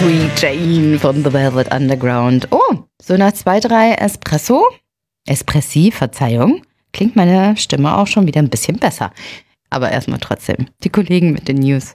Sweet Jane von The Velvet Underground. Oh, so nach 2, 3 Espressi, Verzeihung, klingt meine Stimme auch schon wieder ein bisschen besser. Aber erstmal trotzdem, die Kollegen mit den News.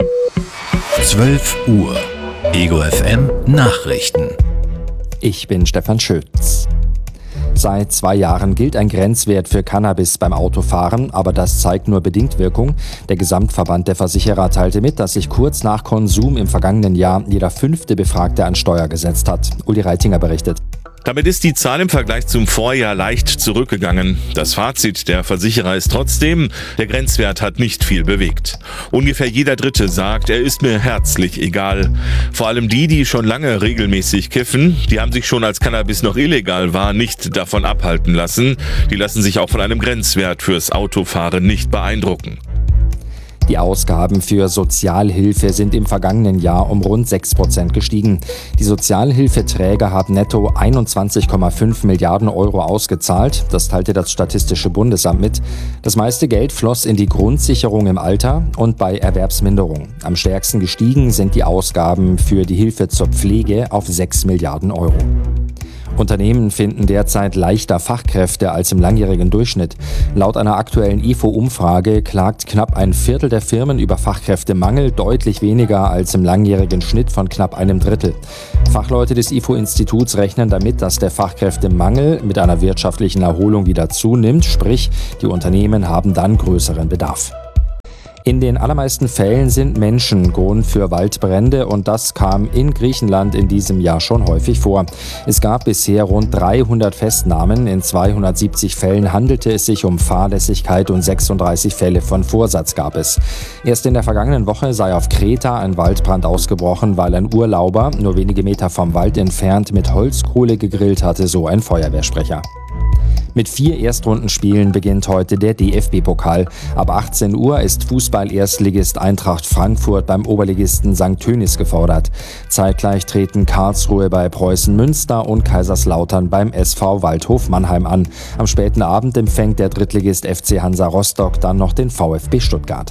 12 Uhr. Ego FM Nachrichten. Ich bin Stefan Schütz. Seit 2 Jahren gilt ein Grenzwert für Cannabis beim Autofahren, aber das zeigt nur bedingt Wirkung. Der Gesamtverband der Versicherer teilte mit, dass sich kurz nach Konsum im vergangenen Jahr jeder 5. Befragte an Steuer gesetzt hat. Uli Reitinger berichtet. Damit ist die Zahl im Vergleich zum Vorjahr leicht zurückgegangen. Das Fazit der Versicherer ist trotzdem, der Grenzwert hat nicht viel bewegt. Ungefähr jeder Dritte sagt, er ist mir herzlich egal. Vor allem die schon lange regelmäßig kiffen, die haben sich schon als Cannabis noch illegal war, nicht davon abhalten lassen. Die lassen sich auch von einem Grenzwert fürs Autofahren nicht beeindrucken. Die Ausgaben für Sozialhilfe sind im vergangenen Jahr um rund 6% gestiegen. Die Sozialhilfeträger haben netto 21,5 Milliarden Euro ausgezahlt. Das teilte das Statistische Bundesamt mit. Das meiste Geld floss in die Grundsicherung im Alter und bei Erwerbsminderung. Am stärksten gestiegen sind die Ausgaben für die Hilfe zur Pflege auf 6 Milliarden Euro. Unternehmen finden derzeit leichter Fachkräfte als im langjährigen Durchschnitt. Laut einer aktuellen IFO-Umfrage klagt knapp ein Viertel der Firmen über Fachkräftemangel, deutlich weniger als im langjährigen Schnitt von knapp einem Drittel. Fachleute des IFO-Instituts rechnen damit, dass der Fachkräftemangel mit einer wirtschaftlichen Erholung wieder zunimmt, sprich, die Unternehmen haben dann größeren Bedarf. In den allermeisten Fällen sind Menschen Grund für Waldbrände und das kam in Griechenland in diesem Jahr schon häufig vor. Es gab bisher rund 300 Festnahmen, in 270 Fällen handelte es sich um Fahrlässigkeit und 36 Fälle von Vorsatz gab es. Erst in der vergangenen Woche sei auf Kreta ein Waldbrand ausgebrochen, weil ein Urlauber nur wenige Meter vom Wald entfernt mit Holzkohle gegrillt hatte, so ein Feuerwehrsprecher. Mit 4 Erstrundenspielen beginnt heute der DFB-Pokal. Ab 18 Uhr ist Fußball-Erstligist Eintracht Frankfurt beim Oberligisten St. Tönis gefordert. Zeitgleich treten Karlsruhe bei Preußen Münster und Kaiserslautern beim SV Waldhof Mannheim an. Am späten Abend empfängt der Drittligist FC Hansa Rostock dann noch den VfB Stuttgart.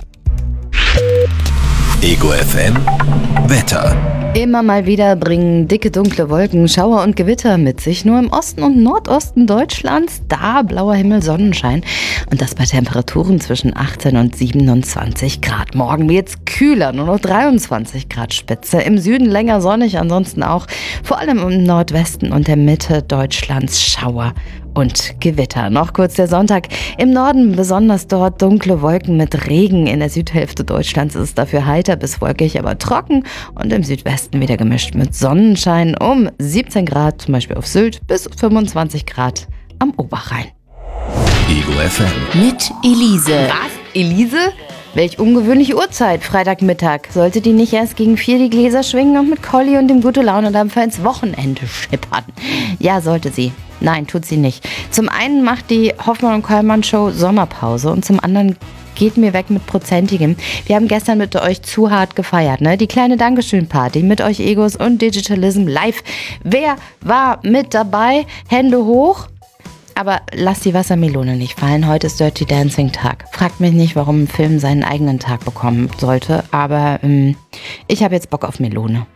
Ego FM Wetter. Immer mal wieder bringen dicke, dunkle Wolken Schauer und Gewitter mit sich. Nur im Osten und Nordosten Deutschlands, da blauer Himmel, Sonnenschein. Und das bei Temperaturen zwischen 18 und 27 Grad. Morgen wird's kühler, nur noch 23 Grad Spitze. Im Süden länger sonnig, ansonsten auch vor allem im Nordwesten und der Mitte Deutschlands Schauer und Gewitter. Noch kurz der Sonntag. Im Norden besonders dort dunkle Wolken mit Regen. In der Südhälfte Deutschlands ist es dafür heiter bis wolkig, aber trocken. Und im Südwesten wieder gemischt mit Sonnenschein um 17 Grad, zum Beispiel auf Sylt, bis 25 Grad am Oberrhein. Ego FM. Mit Elise. Was? Elise? Welch ungewöhnliche Uhrzeit, Freitagmittag. Sollte die nicht erst gegen 4 die Gläser schwingen und mit Colli und dem gute Laune-Dampfer ins Wochenende schippern? Ja, sollte sie. Nein, tut sie nicht. Zum einen macht die Hoffmann und Kollmann Show Sommerpause und zum anderen geht mir weg mit Prozentigem. Wir haben gestern mit euch zu hart gefeiert, ne? Die kleine Dankeschön-Party mit euch Egos und Digitalism live. Wer war mit dabei? Hände hoch. Aber lasst die Wassermelone nicht fallen. Heute ist Dirty Dancing Tag. Fragt mich nicht, warum ein Film seinen eigenen Tag bekommen sollte, aber ich habe jetzt Bock auf Melone.